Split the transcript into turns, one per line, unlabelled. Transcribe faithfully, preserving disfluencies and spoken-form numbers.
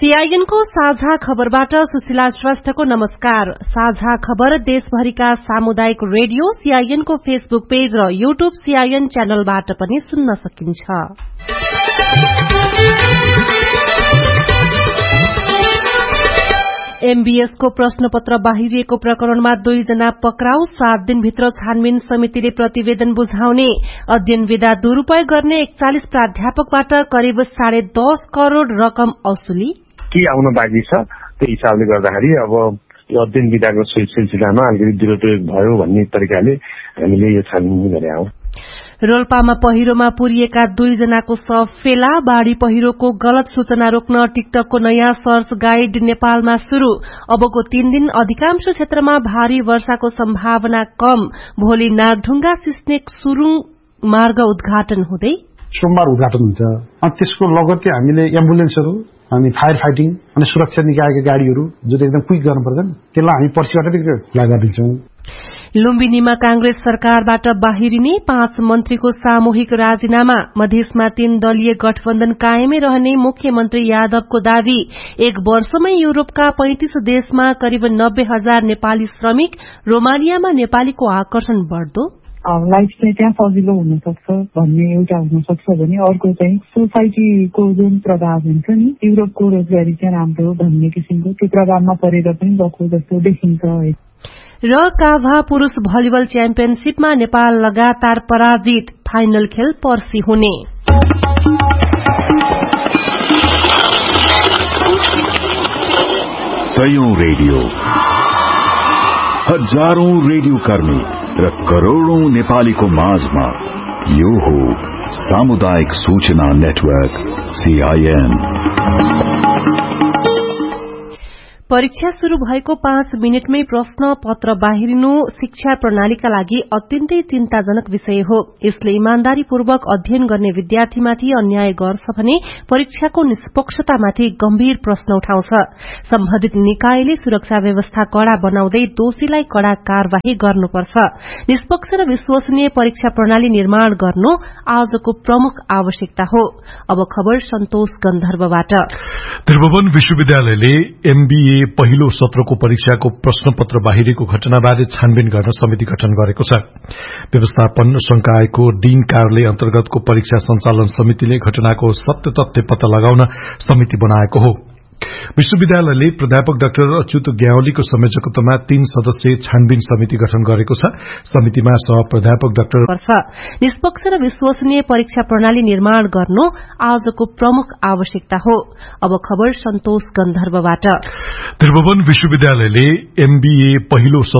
CIN को साझा खबरबाट सुशीला श्रेष्ठको नमस्कार। साझा खबर देशभरिका सामुदायिक रेडियो सीआईएन को फेसबुक पेज र यूट्यूब सीआईएन च्यानलबाट पनि सुन्न सकिन्छ। एमबीएस को प्रश्नपत्र बाहिरिएको प्रकरणमा दुईजना पक्राउ, सात दिनभित्र छानबिन समितिले प्रतिवेदन बुझाउने। अध्ययन विधा दुरूपयोग गर्ने एकचालिस प्राध्यापकबाट करिब साढे दस करोड़ रकम औसुली।
के आउन बाँकी छ त्यो हिसाबले गर्दाखेरि अब यो अध्ययन विधाको सिलसिलामा अलिकति दुरूपयोग भयो भन्ने तरिकाले हामीले यो छानबिन गरे हौं।
रोल्पामा पहिरोमा पुरिएका दुईजनाको शव फेला। बाढ़ी पहिरोको गलत सूचना रोक्न टिकटकको नयाँ सर्च गाइड नेपालमा शुरू। अबको तीन दिन अधिकांश क्षेत्रमा भारी वर्षाको सम्भावना कम। भोलि नागढुंगा सिस्नेक सुरुङ मार्ग उद्घाटन हुँदै
सोमबार उद्घाटन हुन्छ। अनि त्यसको लगत्तै हामीले एम्बुलेन्सहरू अनि फायर फाइटिङ अनि सुरक्षा निकायका गाड़ीहरू जुन एकदम क्विक गर्नुपर्छ त्यसलाई हामी पर्सिबाट खुला गरिदिन्छौं।
लुम्बिनीमा कांग्रेस सरकारबाट बाहिरिने पाँच मन्त्रीको सामूहिक राजीनामा। मधेसमा तीन दलीय गठबन्धन कायमै रहने मुख्यमन्त्री यादवको दावी। एक वर्षमै युरोपका पैंतीस देशमा करिब नब्बे हजार नेपाली श्रमिक। रोमानियामा नेपालीको आकर्षण बढ्दो।
लाइफ चाहिँ त्यहाँ सजिलो हुन सक्छ भन्ने एउटा हुन सक्छ भने अर्को चाहिँ सोसाइटीको जुन प्रभाव हुन्छ नि युरोपको रोजगारी चाहिँ राम्रो भन्ने किसिमको त्यो प्रभावमा परेर पनि गएको जस्तो देखिन्छ।
र काभा पुरूष भलिबल च्याम्पियनशीपमा नेपाल लगातार पराजित। फाइनल खेल पर्सि हुने।
सयौं रेडियो, हजारौं रेडियो कर्मी र करोड़ौं नेपालीको माझमा यो हो सामुदायिक सूचना नेटवर्क सीआईएन।
परीक्षा शुरू भएको पाँच मिनटमै प्रश्न पत्र बाहिरिनु शिक्षा प्रणालीका लागि अत्यन्तै चिन्ताजनक विषय हो। यसले इमानदारीपूर्वक अध्ययन गर्ने विद्यार्थीमाथि अन्याय गर्छ भने परीक्षाको निष्पक्षतामाथि गम्भीर प्रश्न उठाउँछ। सम्बन्धित निकायले सुरक्षा व्यवस्था कड़ा बनाउँदै दोषीलाई कड़ा कार्यवाही गर्नुपर्छ। निष्पक्ष र विश्वसनीय परीक्षा प्रणाली निर्माण गर्नु आजको प्रमुख आवश्यकता हो। अब खबर सन्तोष गन्धर्वबाट।
त्रिभुवन विश्वविद्यालयले एमबीए पहिलो सत्रको परीक्षाको प्रश्नपत्र बाहिरेको घटनाबारे छानबिन गर्न समिति गठन गरेको छ। व्यवस्थापन संकायको डीन कार्यालय अन्तर्गतको परीक्षा सञ्चालन समितिले घटनाको सत्य तथ्य पत्ता लगाउन समिति बनाएको हो। विश्वविद्यालयले प्राध्यापक डाक्टर अच्युत ग्यावलीको संयोजकत्वमा तीन सदस्यीय छानबिन समिति गठन गरेको छ। समितिमा सह प्राध्यापक डाक्टर
निष्पक्ष र विश्वसनीय परीक्षा प्रणाली निर्माण गर्नु आजको प्रमुख आवश्यकता हो। अब खबर सन्तोष गन्धर्वबाट।
त्रिभुवन विश्वविद्यालयले एमबीए पहिलो